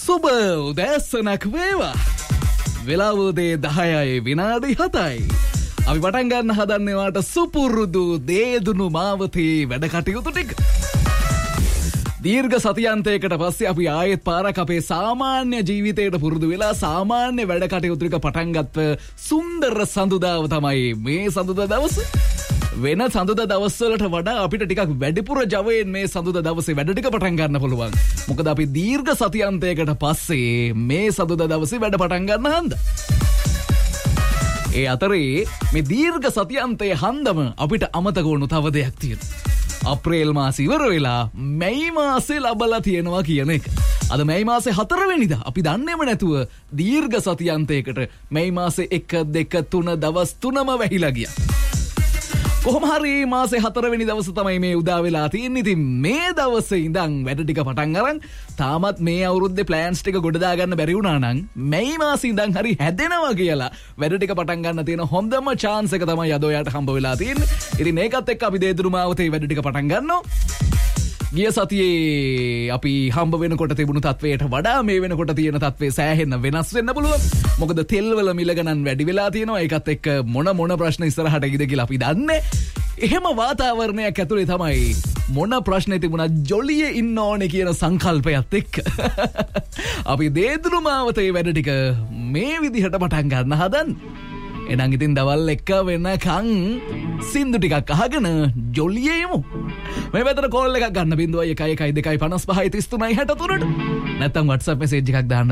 සුබ උදෑසනක් වේවා. වෙලාව උදේ 10:07යි. අපි පටන් ගන්න හදන්නේ වාට සුපුරුදු දේදුණු මාවතේ වැඩ කටයුතු ටික. දීර්ඝ සතියන්තයකට පස්සේ අපි ආයෙත් පාරක් අපේ සාමාන්‍ය ජීවිතයට පුරුදු වෙලා සාමාන්‍ය වැඩ කටයුතු ටික පටන් ගත්ත සුන්දර සඳුදාව තමයි මේ සඳුදා දවස. වෙන සඳුදා දවස්වලට වඩා අපිට ටිකක් වැඩිපුර ජවයෙන් මේ සඳුදා දවසේ වැඩ ටික පටන් ගන්න පුළුවන්. මොකද අපි දීර්ඝ සතියන්තයකට පස්සේ මේ සඳුදා දවසේ වැඩ පටන් ගන්න හන්ද. ඒ අතරේ මේ දීර්ඝ සතියන්තයේ හන්දම අපිට අමතක වුණු තව දෙයක් තියෙනවා. අප්‍රේල් මාසෙ ඉවර වෙලා මැයි මාසෙ ලබලා තියෙනවා කියන එක. අද මැයි මාසේ 4 වෙනිදා අපි දන්නේම නැතුව දීර්ඝ සතියන්තයකට මැයි මාසේ 1 2 3 දවස් 3ම වැහිලා ගියා. කොහොම හරි මාසේ 4 වෙනි දවස තමයි මේ උදා වෙලා තියෙන්නේ. ඉතින් මේ දවසේ ඉඳන් වැඩ ටික පටන් අරන් තාමත් මේ අවුරුද්දේ ප්ලෑන්ස් ටික ගොඩ දා ගන්න බැරි වුණා නම් මැයි මාසේ ඉඳන් හරි හැදෙනවා කියලා වැඩ ටික පටන් ගන්න තියෙන හොඳම chance එක තමයි අද ඔයාලට හම්බ වෙලා තියෙන්නේ. ඉතින් ඒකත් එක්ක අපි දේදුරු මාවතේ වැඩ ටික පටන් ගන්නවා. ගිය සතියේ අපි හම්බ වෙනකොට තිබුණු තත්වයට වඩා මේ වෙනකොට තියෙන තත්වේ සෑහෙන්න වෙනස් වෙන්න පුළුවන්. මොකද තෙල් වල මිල ගණන් වැඩි වෙලා තියෙනවා. ඒකත් එක්ක මොන ප්‍රශ්න ඉස්සරහට ගියද කියලා අපි දන්නේ. එහෙම වාතාවරණයක් ඇතුලේ තමයි මොන ප්‍රශ්නේ තිබුණා ජොලියේ ඉන්න ඕනේ කියන සංකල්පයත් එක්ක අපි දේදුරු මාවතේ වැඩ ටික මේ විදිහට පටන් ගන්න හදන්නේ. එනං ඉතින් දවල් 1 වෙනකන් සින්දු ටිකක් අහගෙන ජොලියේ යමු. මේ වෙතර කෝල් එකක් ගන්න 0112553363ට. නැත්නම් WhatsApp message එකක් දාන්න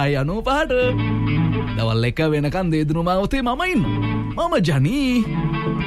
0711959595ට. දවල් 1 වෙනකන් දේදුරු මාවතේ මම ඉන්නවා. මම ජනී.